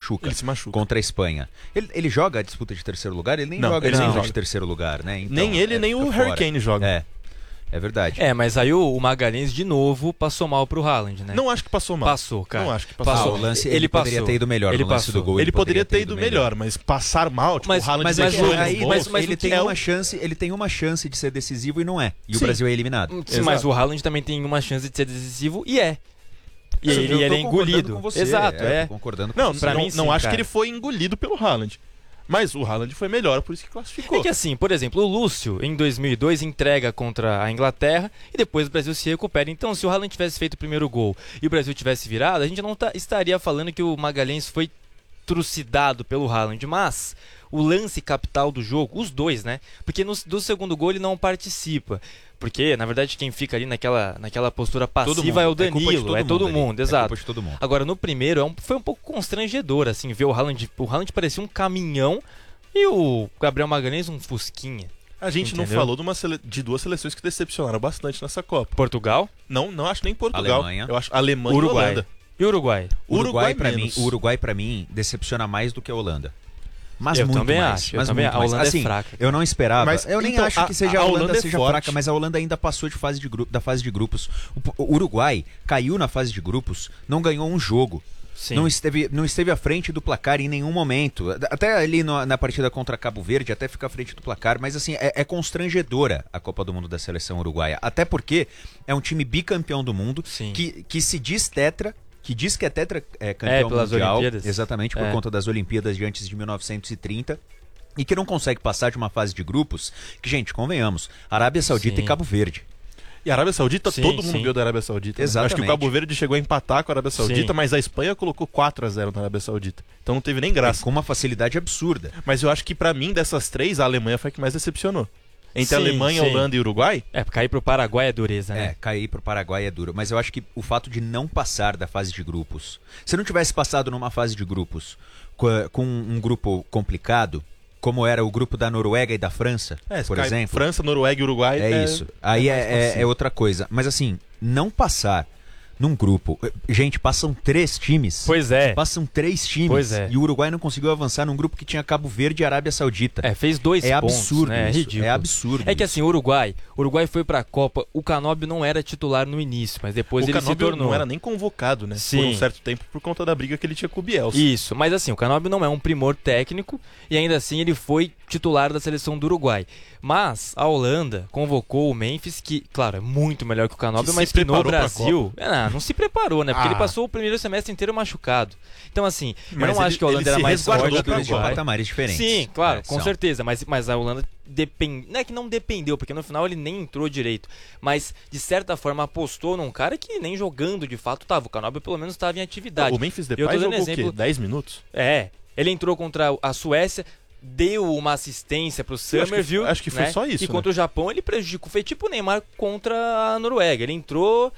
machuca. Ele se machuca. Contra a Espanha. Ele joga a disputa de terceiro lugar? Ele nem joga a disputa de terceiro lugar, né? Então, nem ele, nem o Harry Kane joga. É verdade. Mas aí o Magalhães de novo passou mal pro Haaland, né? Não acho que passou mal. Passou, cara. Não acho que passou. O lance, ele poderia ter ido melhor no lance do gol. Ele poderia ter ido melhor, mas passar mal, tipo, o Haaland ele tem uma chance de ser decisivo e não é. E o Brasil é eliminado. Sim, mas o Haaland também tem uma chance de ser decisivo e é. E ele é engolido. Com você, Exato, concordando com não, você. pra mim, não acho cara. que ele foi engolido pelo Haaland. Mas o Haaland foi melhor, por isso que classificou. É que assim, por exemplo, o Lúcio, em 2002, entrega contra a Inglaterra e depois o Brasil se recupera. Então, se o Haaland tivesse feito o primeiro gol e o Brasil tivesse virado, a gente não estaria falando que o Magalhães foi trucidado pelo Haaland, mas o lance capital do jogo, os dois, né? Porque do segundo gol ele não participa. Porque, na verdade, quem fica ali naquela postura passiva é o Danilo, é todo mundo, exato. Agora, no primeiro, foi um pouco constrangedor, assim, ver o Haaland parecia um caminhão e o Gabriel Magalhães um fusquinha. A gente não falou de duas seleções que decepcionaram bastante nessa Copa. Portugal? Não acho nem Portugal. Alemanha. Eu acho Alemanha Uruguai. e Holanda. E Uruguai? O Uruguai, pra mim, decepciona mais do que a Holanda. Mas eu muito também mais, acho. mas a Holanda assim, é fraca. Eu não esperava. Mas, eu nem então, acho que seja a Holanda seja forte. fraca, mas a Holanda ainda passou da fase de grupos. O Uruguai caiu na fase de grupos, não ganhou um jogo. Sim. Não esteve à frente do placar em nenhum momento. Até ali na partida contra Cabo Verde, até fica à frente do placar. Mas assim, é constrangedora a Copa do Mundo da seleção uruguaia. Até porque é um time bicampeão do mundo, que se diz tetra, que diz que é campeão mundial. Olimpíadas. Exatamente, por conta das Olimpíadas de antes de 1930. E que não consegue passar de uma fase de grupos que, gente, convenhamos, Arábia Saudita e Cabo Verde. E a Arábia Saudita, todo mundo ganhou da Arábia Saudita. Exatamente. Né? Acho que o Cabo Verde chegou a empatar com a Arábia Saudita, mas a Espanha colocou 4-0 na Arábia Saudita. Então não teve nem graça. Com uma facilidade absurda. Mas eu acho que pra mim, dessas três, a Alemanha foi a que mais decepcionou. Entre Alemanha, Holanda e Uruguai? Cair pro Paraguai é dureza, né? Cair pro Paraguai é duro. Mas eu acho que o fato de não passar da fase de grupos... Se não tivesse passado numa fase de grupos com um grupo complicado, como era o grupo da Noruega e da França, por exemplo... França, Noruega e Uruguai... É isso. Aí é outra coisa. Mas assim, não passar num grupo... Gente, passam 3 times. Pois é. Passam 3 times. Pois é. E o Uruguai não conseguiu avançar num grupo que tinha Cabo Verde e Arábia Saudita. Fez 2 pontos. Absurdo, né? É isso. ridículo. É absurdo. É que assim, o Uruguai foi pra Copa, o Canóbio não era titular no início, mas depois ele se tornou. Não era nem convocado, né? Sim. Por um certo tempo, por conta da briga que ele tinha com o Bielsa. Isso, mas assim, o Canóbio não é um primor técnico e ainda assim ele foi titular da seleção do Uruguai. Mas a Holanda convocou o Memphis, que, claro, é muito melhor que o Canóbio, mas que no Brasil não se preparou, né? Porque ele passou o primeiro semestre inteiro machucado. Então, assim, eu não acho que a Holanda era mais forte que o Uruguai. Patamares diferentes. Sim, claro, com certeza. Mas a Holanda não é que não dependeu, porque no final ele nem entrou direito. Mas, de certa forma, apostou num cara que nem jogando de fato estava. O Canóbio pelo menos estava em atividade. O Memphis Depay jogou o quê? 10 minutos? Ele entrou contra a Suécia, deu uma assistência pro Summerville. Acho que foi só isso. E contra o Japão ele prejudicou. Foi tipo o Neymar contra a Noruega. Ele entrou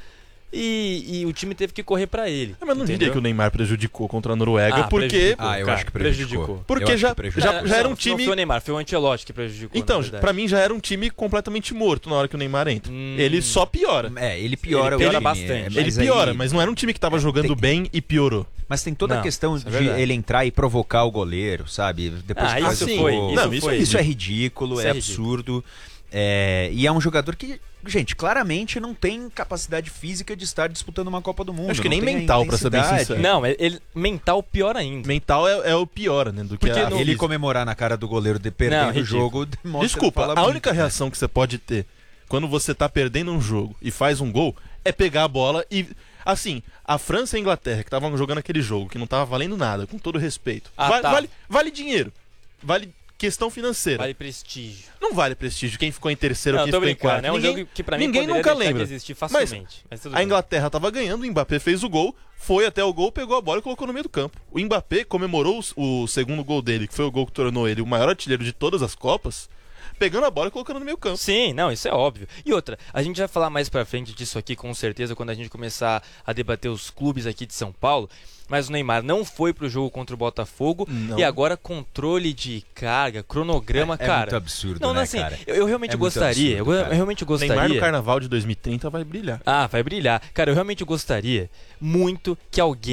e o time teve que correr pra ele. Mas não diria que o Neymar prejudicou contra a Noruega, porque... eu acho que prejudicou. Porque já era um time... Não foi o Neymar, foi o Ancelotti que prejudicou. Então, pra mim já era um time completamente morto na hora que o Neymar entra. Ele só piora. Ele piora bastante. Ele piora, mas não era um time que tava jogando bem e piorou. Mas tem toda a questão de ele entrar e provocar o goleiro, sabe? Depois isso é ridículo, é absurdo. E é um jogador que, gente, claramente não tem capacidade física de estar disputando uma Copa do Mundo. Acho que nem mental, pra ser bem sincero. Não, mental pior ainda. Mental é o pior, né? Do que ele comemorar na cara do goleiro perdendo o jogo. Desculpa, a única reação que você pode ter quando você tá perdendo um jogo e faz um gol é pegar a bola e... Assim, a França e a Inglaterra que estavam jogando aquele jogo, que não tava valendo nada, com todo respeito. Vale dinheiro. Vale questão financeira. Vale prestígio. Não vale prestígio. Quem ficou em terceiro ou quem ficou em quarto. É um jogo que pra mim ninguém nunca lembra. Existir facilmente. Mas a Inglaterra tava ganhando, o Mbappé fez o gol, foi até o gol, pegou a bola e colocou no meio do campo. O Mbappé comemorou o segundo gol dele, que foi o gol que tornou ele o maior artilheiro de todas as Copas, pegando a bola e colocando no meio campo. Sim, não, isso é óbvio. E outra, a gente vai falar mais pra frente disso aqui, com certeza, quando a gente começar a debater os clubes aqui de São Paulo. Mas o Neymar não foi pro jogo contra o Botafogo. Não. E agora controle de carga, cronograma, cara. É muito absurdo, assim, cara? Eu realmente gostaria. Absurdo, eu realmente gostaria. Neymar no Carnaval de 2030 vai brilhar. Vai brilhar. Cara, eu realmente gostaria muito que alguém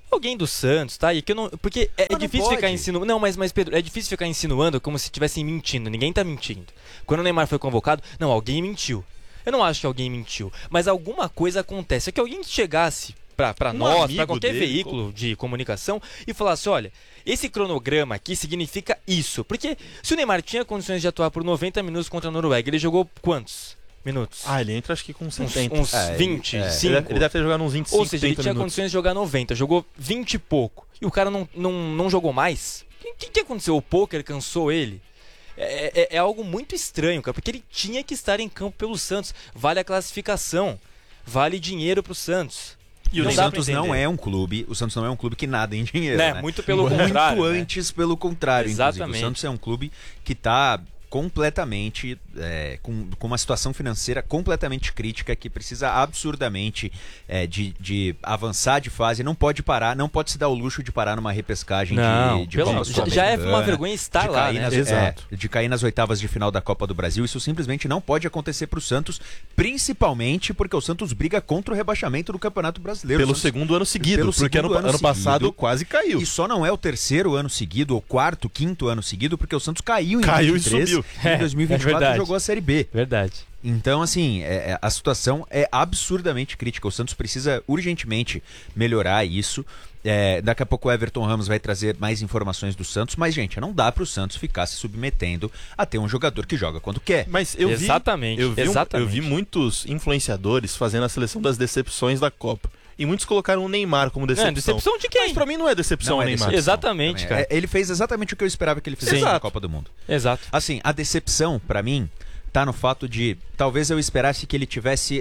Alguém do Santos, tá? E que eu não, porque é difícil ficar insinuando. Não, mas Pedro, é difícil ficar insinuando como se estivessem mentindo. Ninguém tá mentindo. Quando o Neymar foi convocado, não, alguém mentiu. Eu não acho que alguém mentiu, mas alguma coisa acontece. É que alguém chegasse pra nós, pra qualquer veículo de comunicação e falasse, olha, esse cronograma aqui significa isso. Porque se o Neymar tinha condições de atuar por 90 minutos contra a Noruega, ele jogou quantos minutos? Ele entra acho que com 70. Uns 25. Ele deve ter jogado uns 25, Ou seja, ele tinha condições de jogar 90, jogou 20 e pouco. E o cara não jogou mais? O que aconteceu? O pôquer cansou ele? É algo muito estranho, cara, porque ele tinha que estar em campo pelo Santos. Vale a classificação, vale dinheiro pro Santos. E o Santos não é um clube, que nada em dinheiro, né? Muito pelo contrário. Muito antes, pelo contrário, Exatamente. Inclusive. O Santos é um clube que está completamente com uma situação financeira completamente crítica, que precisa absurdamente de avançar de fase, não pode parar, não pode se dar o luxo de parar numa repescagem de Copa Sul-Americana. Já é uma vergonha estar lá, né? De cair nas oitavas de final da Copa do Brasil. Isso simplesmente não pode acontecer pro Santos, principalmente porque o Santos briga contra o rebaixamento do Campeonato Brasileiro. Pelo segundo ano seguido, porque ano passado quase caiu. E só não é o terceiro ano seguido, ou quarto, quinto ano seguido, porque o Santos caiu em 2023. Em 2024 jogou a Série B. Verdade. Então, assim, a situação é absurdamente crítica. O Santos precisa urgentemente melhorar isso. Daqui a pouco o Everton Ramos vai trazer mais informações do Santos. Mas, gente, não dá para o Santos ficar se submetendo a ter um jogador que joga quando quer. Mas eu vi muitos influenciadores fazendo a seleção das decepções da Copa. E muitos colocaram o Neymar como decepção. Decepção de quem? Mas pra mim não é decepção o Neymar. Exatamente, cara. Ele fez exatamente o que eu esperava que ele fizesse na Copa do Mundo. Exato. Assim, a decepção, pra mim, tá no fato de... Talvez eu esperasse que ele tivesse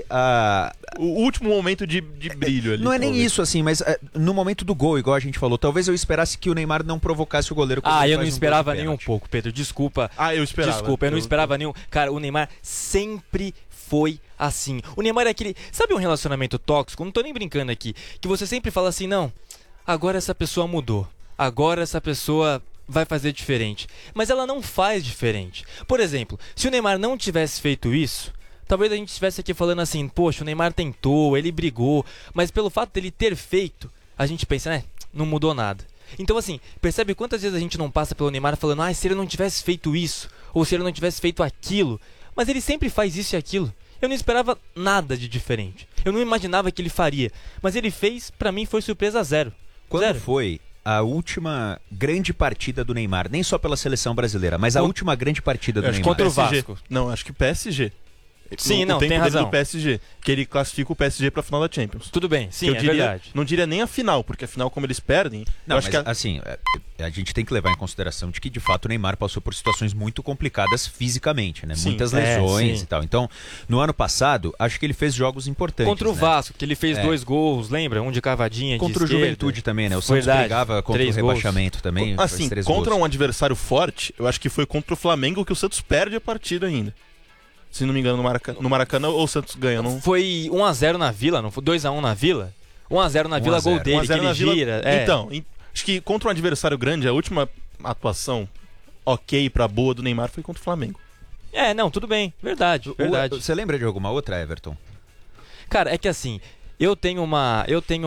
o último momento de brilho ali. Não é nem isso, assim, mas no momento do gol, igual a gente falou, talvez eu esperasse que o Neymar não provocasse o goleiro. Eu não esperava nem um pouco, Pedro. Desculpa. Eu esperava. Desculpa, eu não esperava nenhum. Cara, o Neymar sempre foi assim. O Neymar é aquele... Sabe um relacionamento tóxico? Não tô nem brincando aqui. Que você sempre fala assim, não, agora essa pessoa mudou. Agora essa pessoa vai fazer diferente. Mas ela não faz diferente. Por exemplo, se o Neymar não tivesse feito isso, talvez a gente estivesse aqui falando assim, poxa, o Neymar tentou, ele brigou. Mas pelo fato dele ter feito, a gente pensa, não mudou nada. Então assim, percebe quantas vezes a gente não passa pelo Neymar falando, se ele não tivesse feito isso, ou se ele não tivesse feito aquilo. Mas ele sempre faz isso e aquilo. Eu não esperava nada de diferente. Eu não imaginava que ele faria. Mas ele fez, pra mim, foi surpresa zero. Quando foi a última grande partida do Neymar? Nem só pela seleção brasileira, mas a última grande partida do Neymar. Contra o Vasco. Não, acho que PSG. Sim, tem razão. Do PSG, que ele classifica o PSG pra final da Champions. Tudo bem, sim, verdade. Não diria nem a final, porque a final, como eles perdem... Não, mas assim, a gente tem que levar em consideração de que, de fato, o Neymar passou por situações muito complicadas fisicamente, né? Sim, muitas lesões e tal. Então, no ano passado, acho que ele fez jogos importantes. Contra o Vasco, que ele fez 2 gols, lembra? Um de cavadinha, contra o Juventude também, né? O Santos brigava contra o rebaixamento também. Assim, contra um adversário forte, eu acho que foi contra o Flamengo que o Santos perde a partida ainda. Se não me engano, no Maracanã, ou o Santos ganha? Não... Foi 1-0 na Vila, não foi 2-1 na Vila? 1-0 na Vila, gol dele, que ele gira. Então, acho que contra um adversário grande, a última atuação pra boa do Neymar foi contra o Flamengo. Tudo bem, verdade. Você lembra de alguma outra, Everton? Cara, é que assim... Eu tenho uma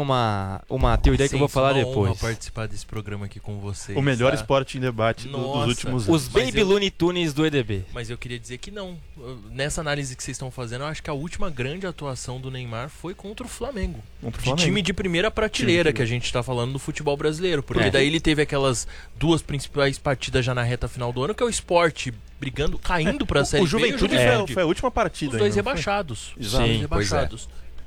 teoria que eu vou falar depois. Eu participar desse programa aqui com vocês. O melhor esporte em debate dos últimos anos. Os Baby Looney Tunes do EDB. Mas eu queria dizer que não. Nessa análise que vocês estão fazendo, eu acho que a última grande atuação do Neymar foi contra o Flamengo. Time de primeira prateleira que a gente está falando do futebol brasileiro. Porque daí ele teve aquelas 2 principais partidas já na reta final do ano, que é o Sport brigando, caindo pra Série B. O Juventude foi a última partida. Os 2 rebaixados. Exato. Sim, rebaixados.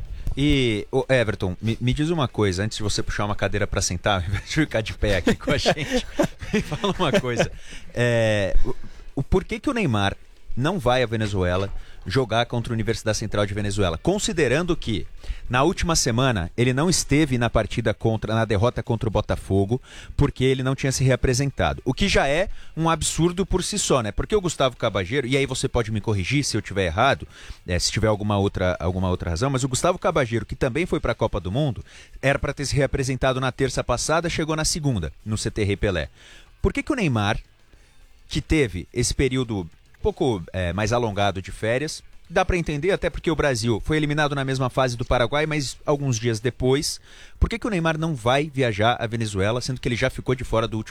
E, Everton, me diz uma coisa, antes de você puxar uma cadeira para sentar, ao invés de ficar de pé aqui com a gente, me fala uma coisa. Por que o Neymar não vai à Venezuela jogar contra a Universidade Central de Venezuela, considerando que na última semana ele não esteve na partida na derrota contra o Botafogo, porque ele não tinha se reapresentado, o que já é um absurdo por si só, né? Porque o Gustavo Cabageiro, e aí você pode me corrigir se eu tiver errado, se tiver alguma outra razão, mas o Gustavo Cabageiro, que também foi para a Copa do Mundo, era para ter se reapresentado na terça passada, chegou na segunda, no CT Rei Pelé. Por que o Neymar, que teve esse período pouco mais alongado de férias, dá pra entender, até porque o Brasil foi eliminado na mesma fase do Paraguai, mas alguns dias depois. Por que o Neymar não vai viajar à Venezuela, sendo que ele já ficou de fora do último